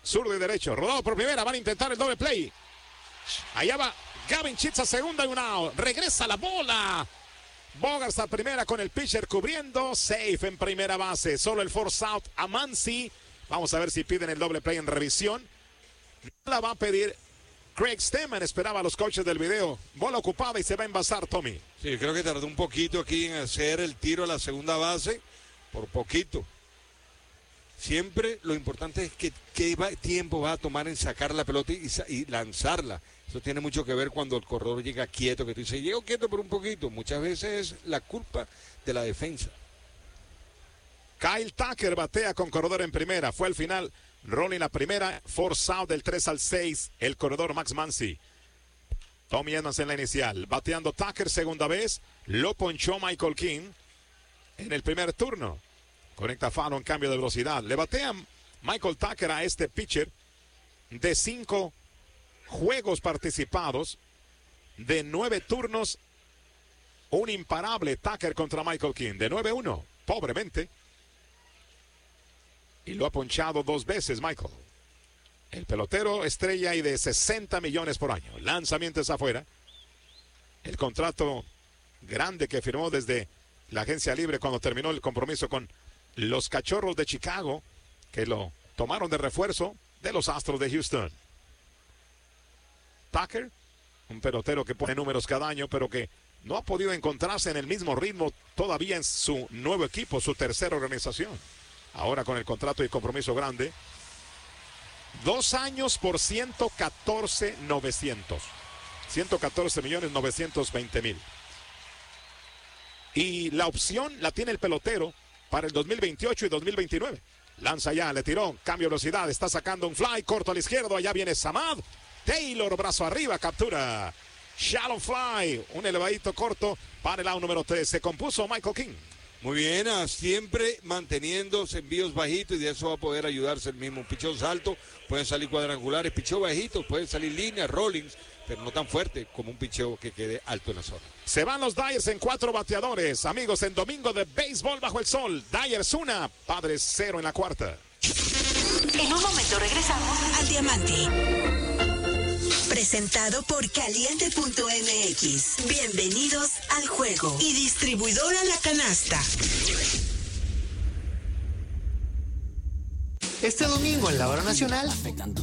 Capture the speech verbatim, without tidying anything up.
zurdo y derecho. Rodado por primera, van a intentar el doble play. Allá va Gavin Chitz a segunda y un out. Regresa la bola. Bogaerts a primera con el pitcher cubriendo. Safe en primera base. Solo el force out a Muncy. Vamos a ver si piden el doble play en revisión. La va a pedir Craig Stammen. Esperaba a los coaches del video. Bola ocupada y se va a envasar, Tommy. Sí, creo que tardó un poquito aquí en hacer el tiro a la segunda base. Por poquito. Siempre lo importante es que qué va, tiempo va a tomar en sacar la pelota y, y lanzarla. Eso tiene mucho que ver cuando el corredor llega quieto, que tú dices, llego quieto por un poquito. Muchas veces es la culpa de la defensa. Kyle Tucker batea con corredor en primera. Fue al final. Rolling la primera. Force out del tres al seis. El corredor Max Muncy. Tommy Edmonds en la inicial. Bateando Tucker segunda vez. Lo ponchó Michael King en el primer turno. Conecta Fano en cambio de velocidad. Le batean Michael Tucker a este pitcher de cinco juegos participados, de nueve turnos, un imparable Tucker contra Michael King, de nueve uno, pobremente. Y lo ha ponchado dos veces Michael. El pelotero estrella y de sesenta millones por año. Lanzamientos afuera. El contrato grande que firmó desde la agencia libre cuando terminó el compromiso con los Cachorros de Chicago, que lo tomaron de refuerzo de los Astros de Houston. Tucker, un pelotero que pone números cada año, pero que no ha podido encontrarse en el mismo ritmo todavía en su nuevo equipo, su tercera organización. Ahora con el contrato y compromiso grande. Dos años por ciento catorce mil novecientos. ciento catorce millones novecientos veinte mil. Y la opción la tiene el pelotero para el dos mil veintiocho y dos mil veintinueve. Lanza ya, le tiró, cambio de velocidad, está sacando un fly, corto al izquierdo, allá viene Samad. Taylor, brazo arriba, captura. Shallow fly, un elevadito corto para el out número tres. Se compuso Michael King. Muy bien, ah, siempre manteniendo envíos bajitos y de eso va a poder ayudarse el mismo. Pichón alto, pueden salir cuadrangulares, pichón bajito, pueden salir líneas, rollings, pero no tan fuerte como un picheo que quede alto en la zona. Se van los Dyers en cuatro bateadores. Amigos, en domingo de béisbol bajo el sol. Dyers una, Padres cero en la cuarta. En un momento regresamos al Diamante. Presentado por Caliente punto M X. Bienvenidos al juego. Y distribuidora La Canasta. Este domingo en la hora nacional,